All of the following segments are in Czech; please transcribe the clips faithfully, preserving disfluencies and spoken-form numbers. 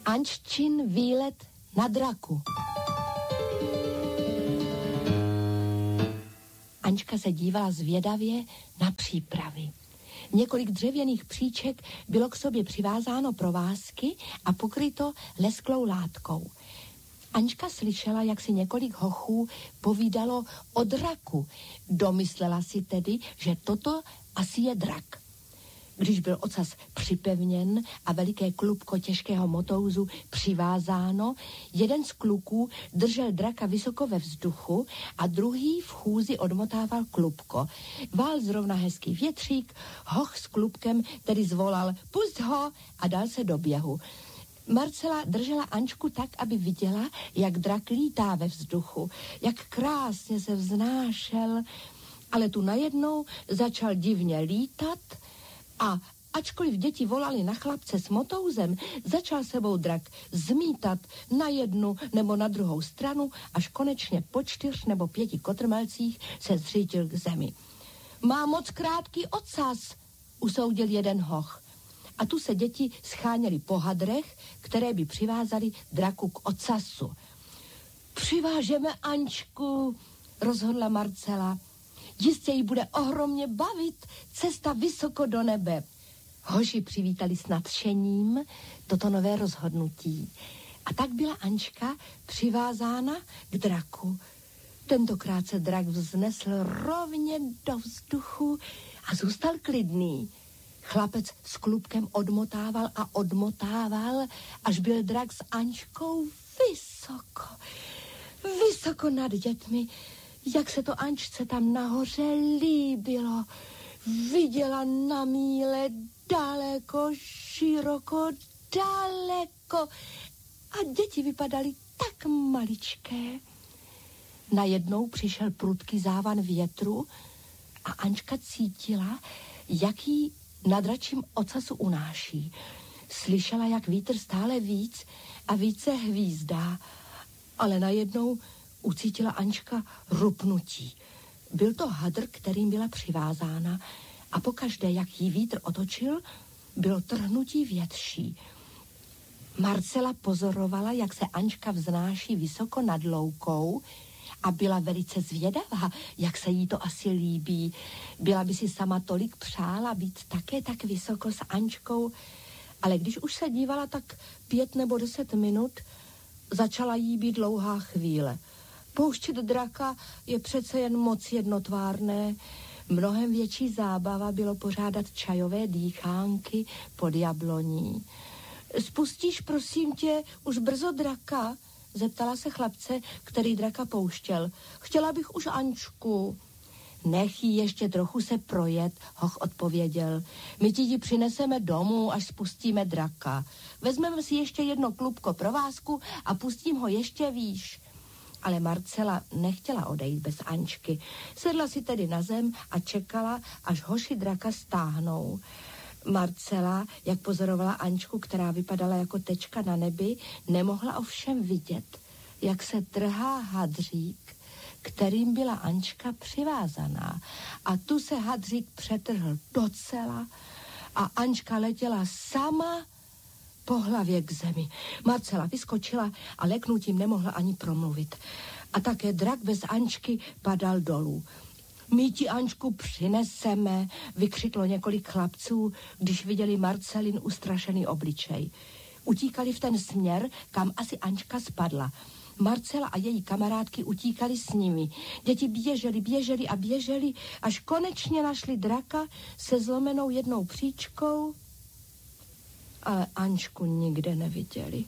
Anččin výlet na draku. Ančka se dívala zvědavě na přípravy. Několik dřevěných příček bylo k sobě přivázáno provázky a pokryto lesklou látkou. Ančka slyšela, jak si několik hochů povídalo o draku. Domyslela si tedy, že toto asi je drak. Když byl ocas připevněn a veliké klubko těžkého motouzu přivázáno, jeden z kluků držel draka vysoko ve vzduchu a druhý v chůzi odmotával klubko. Vál zrovna hezký větřík, hoch s klubkem tedy zvolal pust ho a dal se do běhu. Marcela držela Ančku tak, aby viděla, jak drak lítá ve vzduchu, jak krásně se vznášel, ale tu najednou začal divně lítat a ačkoliv děti volali na chlapce s motouzem, začal sebou drak zmítat na jednu nebo na druhou stranu, až konečně po čtyř nebo pěti kotrmelcích se zřítil k zemi. Má moc krátký ocas, usoudil jeden hoch. A tu se děti scháněly po hadrech, které by přivázali draku k ocasu. Přivážeme Ančku, rozhodla Marcela. Jistě jí bude ohromně bavit cesta vysoko do nebe. Hoši přivítali s nadšením toto nové rozhodnutí. A tak byla Ančka přivázána k draku. Tentokrát se drak vznesl rovně do vzduchu a zůstal klidný. Chlapec s klubkem odmotával a odmotával, až byl drak s Ančkou vysoko, vysoko nad dětmi. Jak se to Ančce tam nahoře líbilo. Viděla na míle daleko, široko, daleko. A děti vypadaly tak maličké. Najednou přišel prudký závan větru a Ančka cítila, jaký na dračím ocasu unáší. Slyšela, jak vítr stále víc a více hvízdá, ale najednou ucítila Ančka rupnutí. Byl to hadr, kterým byla přivázána a pokaždé, jak jí vítr otočil, bylo trhnutí větší. Marcela pozorovala, jak se Ančka vznáší vysoko nad loukou a byla velice zvědavá, jak se jí to asi líbí. Byla by si sama tolik přála být také tak vysoko s Ančkou, ale když už se dívala tak pět nebo deset minut, začala jí být dlouhá chvíle. Pouštět draka je přece jen moc jednotvárné. Mnohem větší zábava bylo pořádat čajové dýchánky pod jabloní. Spustíš, prosím tě, už brzo draka? Zeptala se chlapce, který draka pouštěl. Chtěla bych už Ančku. Nech jí ještě trochu se projet, hoch odpověděl. My ti ji přineseme domů, až spustíme draka. Vezmeme si ještě jedno klubko provázku a pustím ho ještě výš. Ale Marcela nechtěla odejít bez Ančky. Sedla si tedy na zem a čekala, až hoši draka stáhnou. Marcela, jak pozorovala Ančku, která vypadala jako tečka na nebi, nemohla ovšem vidět, jak se trhá hadřík, kterým byla Ančka přivázaná. A tu se hadřík přetrhl docela a Ančka letěla sama po hlavě k zemi. Marcela vyskočila a leknutím nemohla ani promluvit. A také drak bez Ančky padal dolů. My ti Ančku přineseme, vykřiklo několik chlapců, když viděli Marcelin ustrašený obličej. Utíkali v ten směr, kam asi Ančka spadla. Marcela a její kamarádky utíkali s nimi. Děti běželi, běželi a běželi, až konečně našli draka se zlomenou jednou příčkou, ale Ančku nikde neviděli.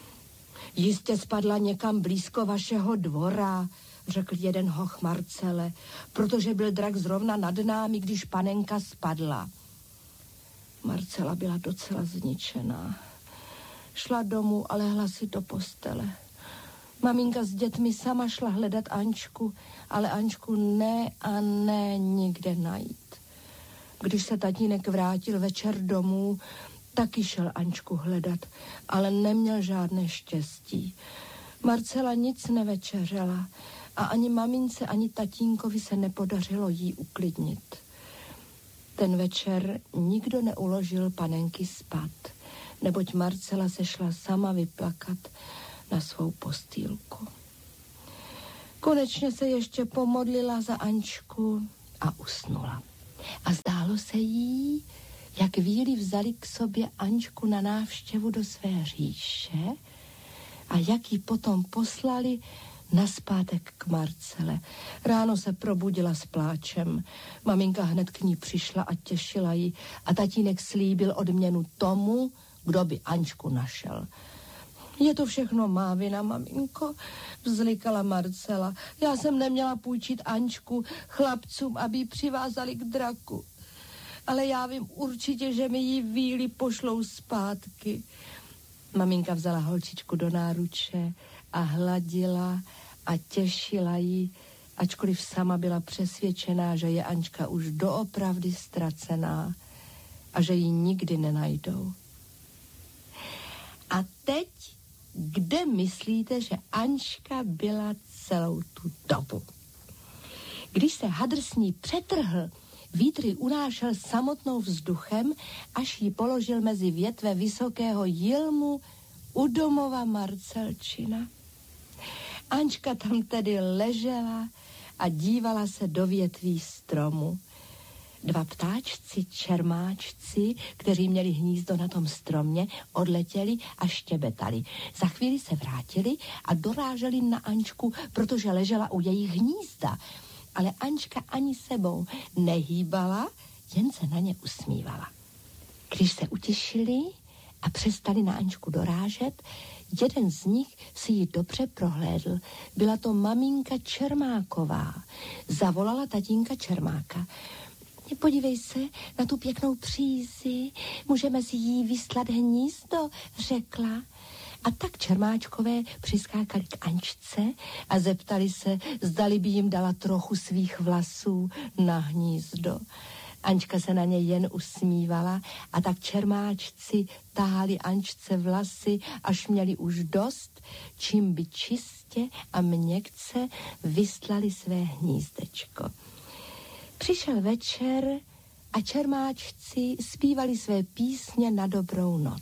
Jistě spadla někam blízko vašeho dvora, řekl jeden hoch Marcele, protože byl drak zrovna nad námi, když panenka spadla. Marcela byla docela zničená. Šla domů a lehla si do postele. Maminka s dětmi sama šla hledat Ančku, ale Ančku ne a ne nikde najít. Když se tatínek vrátil večer domů, taky šel Ančku hledat, ale neměl žádné štěstí. Marcela nic nevečeřela a ani mamince, ani tatínkovi se nepodařilo jí uklidnit. Ten večer nikdo neuložil panenky spát. neboť Marcela se šla sama vyplakat na svou postýlku. Konečně se ještě pomodlila za Ančku a usnula. A zdálo se jí, jak víly vzali k sobě Ančku na návštěvu do své říše a jak ji potom poslali naspátek k Marcele. Ráno se probudila s pláčem. Maminka hned k ní přišla a těšila ji a tatínek slíbil odměnu tomu, kdo by Ančku našel. Je to všechno má vina, maminko, vzlikala Marcela. Já jsem neměla půjčit Ančku chlapcům, aby ji přivázali k draku. Ale já vím určitě, že mi ji víly pošlou zpátky. Maminka vzala holčičku do náruče a hladila a těšila ji, ačkoliv sama byla přesvědčená, že je Ančka už doopravdy ztracená a že ji nikdy nenajdou. A teď, kde myslíte, že Ančka byla celou tu dobu? Když se hadr s ní přetrhl, vítr ji unášel samotnou vzduchem, až ji položil mezi větve vysokého jilmu u domova Marcelčina. Ančka tam tedy ležela a dívala se do větví stromu. Dva ptáčci, čermáčci, kteří měli hnízdo na tom stromě, odletěli a štěbetali. Za chvíli se vrátili a doráželi na Ančku, protože ležela u jejich hnízda. Ale Ančka ani sebou nehýbala, jen se na ně usmívala. Když se utěšili a přestali na Ančku dorážet, jeden z nich si ji dobře prohlédl. Byla to maminka Čermáková. Zavolala tatínka Čermáka. Podívej se na tu pěknou přízi, můžeme si jí vyslat hnízdo, řekla. A tak Čermáčkové přiskákali k Ančce a zeptali se, zdali by jim dala trochu svých vlasů na hnízdo. Ančka se na ně jen usmívala a tak Čermáčci tahali Ančce vlasy, až měli už dost, čím by čistě a měkce vyslali své hnízdečko. Přišel večer a Čermáčci zpívali své písně na dobrou noc.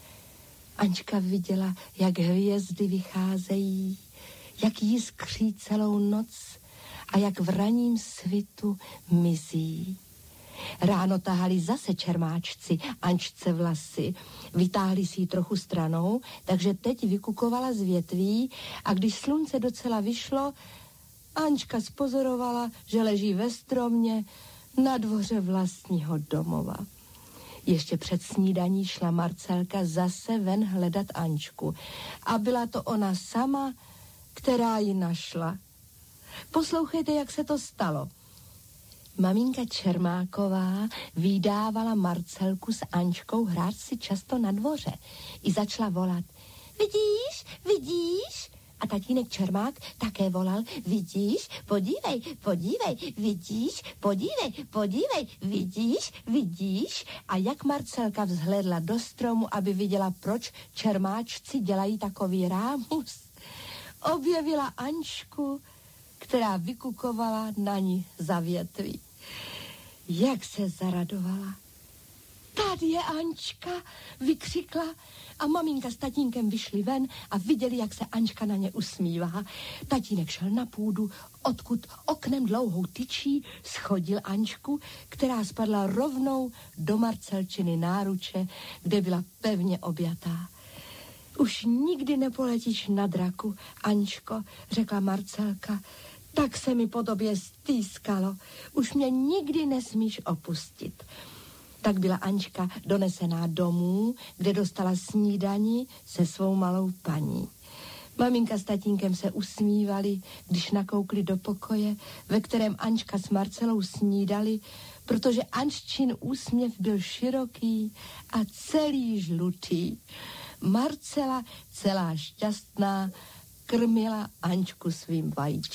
Ančka viděla, jak hvězdy vycházejí, jak jiskří celou noc a jak v ranním svitu mizí. Ráno tahali zase Čermáčci Ančce vlasy. Vytáhli si ji trochu stranou, takže teď vykukovala z větví a když slunce docela vyšlo, Ančka spozorovala, že leží ve stromě na dvoře vlastního domova. Ještě před snídaní šla Marcelka zase ven hledat Ančku. A byla to ona sama, která ji našla. Poslouchejte, jak se to stalo. Maminka Čermáková vydávala Marcelku s Ančkou hrát si často na dvoře. I začala volat. Vidíš, vidíš? A tatínek Čermák také volal, vidíš, podívej, podívej, vidíš, podívej, podívej, vidíš, vidíš. A jak Marcelka vzhlédla do stromu, aby viděla, proč Čermáčci dělají takový rámus, objevila Ančku, která vykukovala na ní za větví. Jak se zaradovala. Tady je Ančka, vykřikla a maminka s tatínkem vyšli ven a viděli, jak se Ančka na ně usmívá. Tatínek šel na půdu, odkud oknem dlouhou tyčí schodil Ančku, která spadla rovnou do Marcelčiny náruče, kde byla pevně objatá. Už nikdy nepoletíš na draku, Ančko, řekla Marcelka. Tak se mi po tobě stýskalo. Už mě nikdy nesmíš opustit. Tak byla Ančka donesená domů, kde dostala snídani se svou malou paní. Maminka s tatínkem se usmívali, když nakoukli do pokoje, ve kterém Ančka s Marcelou snídali, protože Anččin úsměv byl široký a celý žlutý. Marcela, celá šťastná, krmila Ančku svým vajíčkem.